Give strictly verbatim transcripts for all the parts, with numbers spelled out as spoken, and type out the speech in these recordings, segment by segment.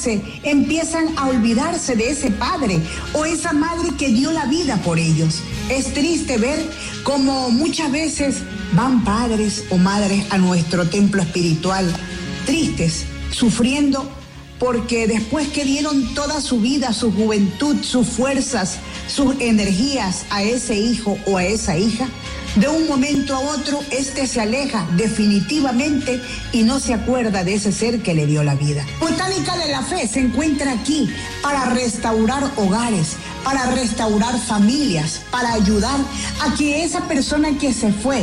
veces empiezan a olvidarse de ese padre o esa madre que dio la vida por ellos. Es triste ver cómo muchas veces van padres o madres a nuestro templo espiritual, tristes, sufriendo, porque después que dieron toda su vida, su juventud, sus fuerzas, sus energías a ese hijo o a esa hija, de un momento a otro, este se aleja definitivamente y no se acuerda de ese ser que le dio la vida. Botánica de la Fe se encuentra aquí para restaurar hogares, para restaurar familias, para ayudar a que esa persona que se fue,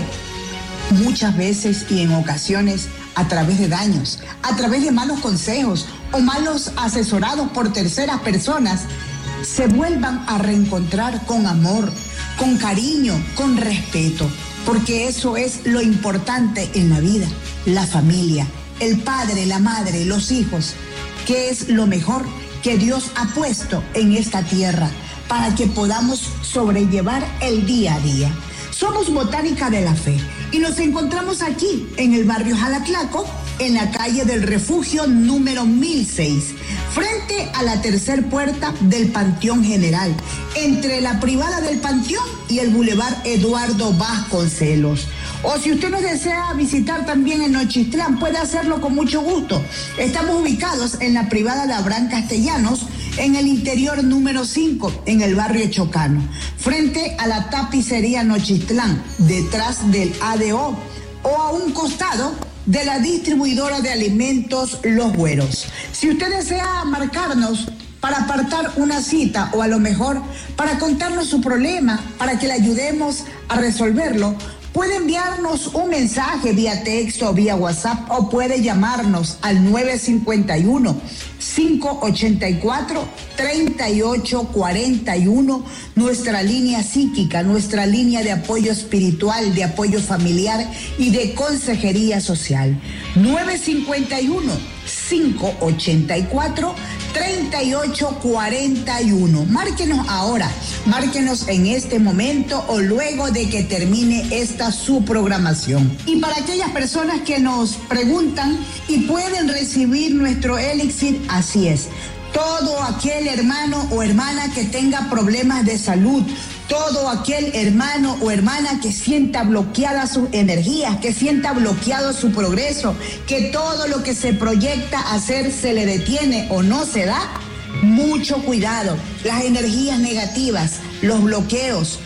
muchas veces y en ocasiones a través de daños, a través de malos consejos o malos asesorados por terceras personas, se vuelvan a reencontrar con amor, con cariño, con respeto, porque eso es lo importante en la vida, la familia, el padre, la madre, los hijos, que es lo mejor que Dios ha puesto en esta tierra para que podamos sobrellevar el día a día. Somos Botánica de la Fe y nos encontramos aquí en el barrio Jalatlaco, en la calle del Refugio número mil seis, frente a la tercer puerta del Panteón General, entre la privada del Panteón y el Boulevard Eduardo Vasconcelos. O si usted nos desea visitar también en Nochistlán, puede hacerlo con mucho gusto. Estamos ubicados en la privada de Abraham Castellanos, en el interior número cinco, en el barrio Chocano, frente a la tapicería Nochistlán, detrás del A D O, o a un costado de la distribuidora de alimentos Los Güeros. Si usted desea marcarnos para apartar una cita o a lo mejor para contarnos su problema, para que le ayudemos a resolverlo, puede enviarnos un mensaje vía texto o vía WhatsApp o puede llamarnos al nueve cinco uno, cinco ocho cuatro, tres ocho cuatro uno, nuestra línea psíquica, nuestra línea de apoyo espiritual, de apoyo familiar y de consejería social. nueve cinco uno, cinco ocho cuatro, tres ocho cuatro uno. Márquenos ahora, márquenos en este momento o luego de que termine esta su programación. Y para aquellas personas que nos preguntan y pueden recibir nuestro elixir, así es. Todo aquel hermano o hermana que tenga problemas de salud, todo aquel hermano o hermana que sienta bloqueadas sus energías, que sienta bloqueado su progreso, que todo lo que se proyecta a hacer se le detiene o no se da, mucho cuidado. Las energías negativas, los bloqueos,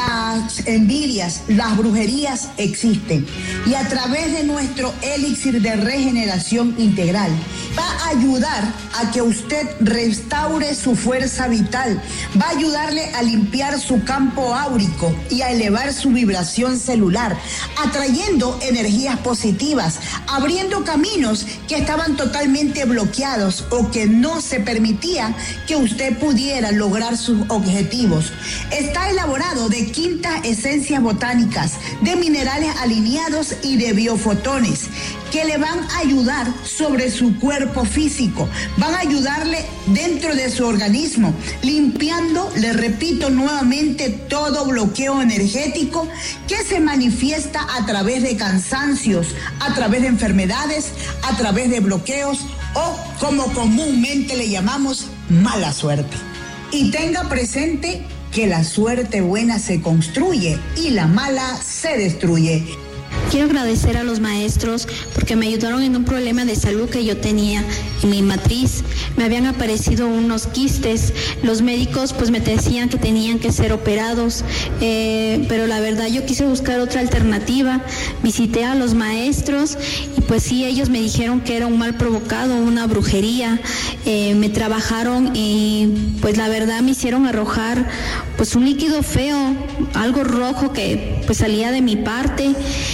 las envidias, las brujerías existen. Y a través de nuestro elixir de regeneración integral va a ayudar a que usted restaure su fuerza vital, va a ayudarle a limpiar su campo áurico y a elevar su vibración celular, atrayendo energías positivas, abriendo caminos que estaban totalmente bloqueados o que no se permitían que usted pudiera lograr sus objetivos. Está elaborado de quintas esencias botánicas, de minerales alineados y de biofotones que le van a ayudar sobre su cuerpo físico, van a ayudarle dentro de su organismo, limpiando, le repito nuevamente, todo bloqueo energético que se manifiesta a través de cansancios, a través de enfermedades, a través de bloqueos o como comúnmente le llamamos, mala suerte. Y tenga presente que la suerte buena se construye y la mala se destruye. Quiero agradecer a los maestros porque me ayudaron en un problema de salud que yo tenía en mi matriz. Me habían aparecido unos quistes. Los médicos pues me decían que tenían que ser operados, eh, pero la verdad yo quise buscar otra alternativa. Visité a los maestros y pues sí, ellos me dijeron que era un mal provocado, una brujería. Eh, me trabajaron y pues la verdad me hicieron arrojar pues un líquido feo, algo rojo que pues salía de mi parte.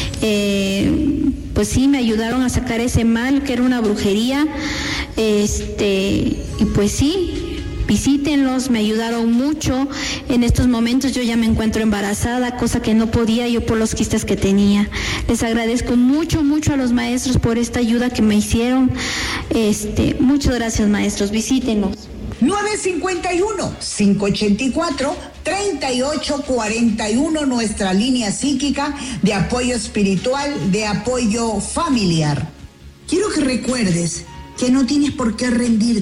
Eh, pues sí, me ayudaron a sacar ese mal que era una brujería, este, y pues sí, visítenlos, me ayudaron mucho. En estos momentos yo ya me encuentro embarazada, cosa que no podía yo por los quistes que tenía. Les agradezco mucho, mucho a los maestros por esta ayuda que me hicieron. Este, muchas gracias, maestros, visítenos. nueve cinco uno, cinco ocho cuatro, tres ocho cuatro uno, nuestra línea psíquica de apoyo espiritual, de apoyo familiar. Quiero que recuerdes que no tienes por qué rendirte.